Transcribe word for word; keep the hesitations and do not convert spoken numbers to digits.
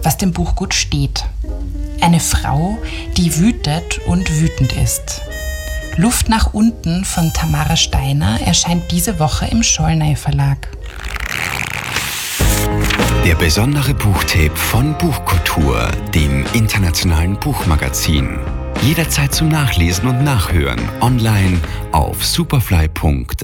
was dem Buch gut steht. Eine Frau, die wütet und wütend ist. Luft nach unten von Tamara Steiner erscheint diese Woche im Schollnay Verlag. Der besondere Buchtipp von Buchkultur, dem internationalen Buchmagazin. Jederzeit zum Nachlesen und Nachhören online auf superfly punkt